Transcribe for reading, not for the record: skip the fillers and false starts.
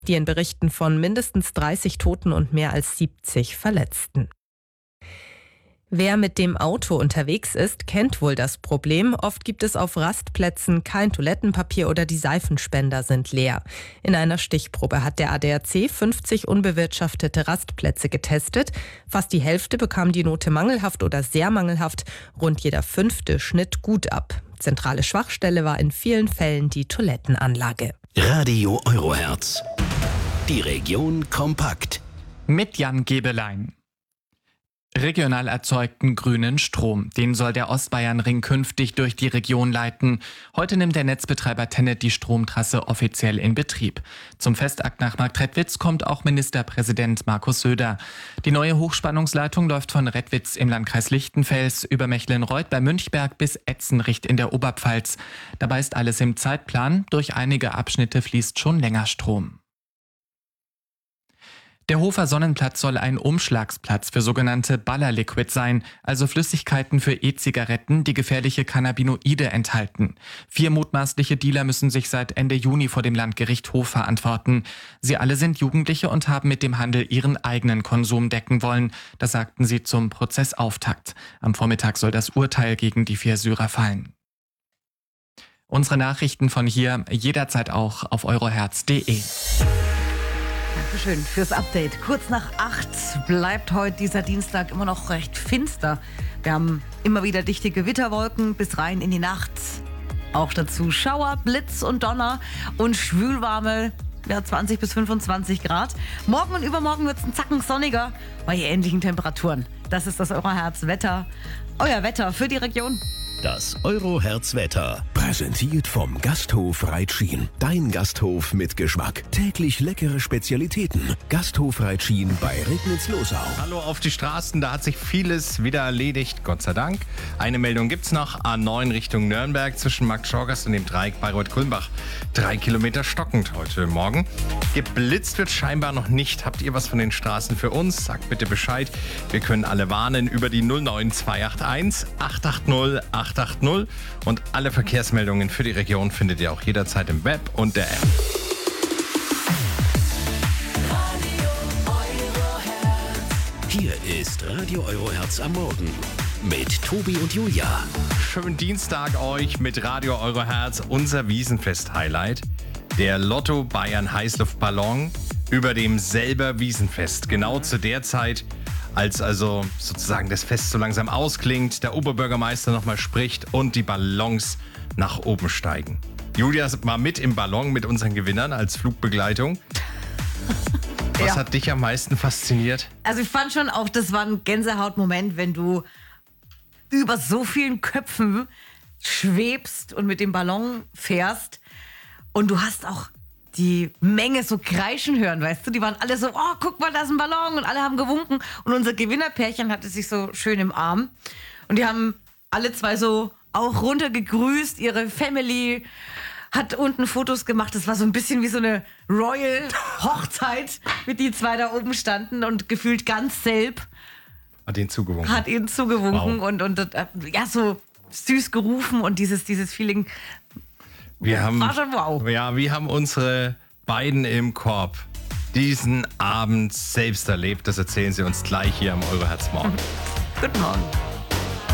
Die in Berichten von mindestens 30 Toten und mehr als 70 Verletzten. Wer mit dem Auto unterwegs ist, kennt wohl das Problem. Oft gibt es auf Rastplätzen kein Toilettenpapier oder die Seifenspender sind leer. In einer Stichprobe hat der ADAC 50 unbewirtschaftete Rastplätze getestet. Fast die Hälfte bekam die Note mangelhaft oder sehr mangelhaft. Rund jeder 5. schnitt gut ab. Zentrale Schwachstelle war in vielen Fällen die Toilettenanlage. Radio Eurohertz. Die Region kompakt. Mit Jan Gebelein. Regional erzeugten grünen Strom. Den soll der Ostbayernring künftig durch die Region leiten. Heute nimmt der Netzbetreiber TenneT die Stromtrasse offiziell in Betrieb. Zum Festakt nach Marktredwitz kommt auch Ministerpräsident Markus Söder. Die neue Hochspannungsleitung läuft von Redwitz im Landkreis Lichtenfels über Mecklenreuth bei Münchberg bis Etzenricht in der Oberpfalz. Dabei ist alles im Zeitplan. Durch einige Abschnitte fließt schon länger Strom. Der Hofer Sonnenplatz soll ein Umschlagsplatz für sogenannte Ballerliquid sein, also Flüssigkeiten für E-Zigaretten, die gefährliche Cannabinoide enthalten. 4 mutmaßliche Dealer müssen sich seit Ende Juni vor dem Landgericht Hof verantworten. Sie alle sind Jugendliche und haben mit dem Handel ihren eigenen Konsum decken wollen. Das sagten sie zum Prozessauftakt. Am Vormittag soll das Urteil gegen die 4 Syrer fallen. Unsere Nachrichten von hier jederzeit auch auf eurohertz.de. Dankeschön fürs Update. Kurz nach 8 bleibt heute dieser Dienstag immer noch recht finster. Wir haben immer wieder dichte Gewitterwolken bis rein in die Nacht. Auch dazu Schauer, Blitz und Donner und schwülwarme 20 bis 25 Grad. Morgen und übermorgen wird es ein Zacken sonniger bei ähnlichen Temperaturen. Das ist das Eurohertz-Wetter. Euer Wetter für die Region. Das Eurohertz-Wetter. Präsentiert vom Gasthof Reitschien. Dein Gasthof mit Geschmack. Täglich leckere Spezialitäten. Gasthof Reitschien bei Regnitz-Losau. Hallo auf die Straßen, da hat sich vieles wieder erledigt, Gott sei Dank. Eine Meldung gibt's noch, A9 Richtung Nürnberg zwischen Marktschorgast und dem Dreieck Bayreuth-Kulmbach. 3 Kilometer stockend heute Morgen. Geblitzt wird scheinbar noch nicht. Habt ihr was von den Straßen für uns? Sagt bitte Bescheid. Wir können alle warnen über die 09281 880 880 und alle Verkehrsmeldungen für die Region findet ihr auch jederzeit im Web und der App. Hier ist Radio Eurohertz am Morgen mit Tobi und Julia. Schönen Dienstag euch mit Radio Eurohertz, unser Wiesenfest-Highlight. Der Lotto Bayern Heißluftballon über dem Selber Wiesenfest. Genau zu der Zeit, als also sozusagen das Fest so langsam ausklingt, der Oberbürgermeister nochmal spricht und die Ballons nach oben steigen. Julia war mit im Ballon mit unseren Gewinnern als Flugbegleitung. Was hat dich am meisten fasziniert? Also ich fand schon auch, das war ein Gänsehautmoment, wenn du über so vielen Köpfen schwebst und mit dem Ballon fährst und du hast auch die Menge so kreischen hören, weißt du? Die waren alle so, oh, guck mal, da ist ein Ballon und alle haben gewunken und unser Gewinnerpärchen hatte sich so schön im Arm und die haben alle zwei so auch runtergegrüßt, ihre Family hat unten Fotos gemacht. Das war so ein bisschen wie so eine Royal-Hochzeit, mit die zwei da oben standen und gefühlt ganz selb Hat ihnen zugewunken wow. und ja, so süß gerufen und dieses Feeling war schon wow. Ja, wir haben unsere beiden im Korb diesen Abend selbst erlebt. Das erzählen sie uns gleich hier am Eurohertz Morgen. Guten Morgen.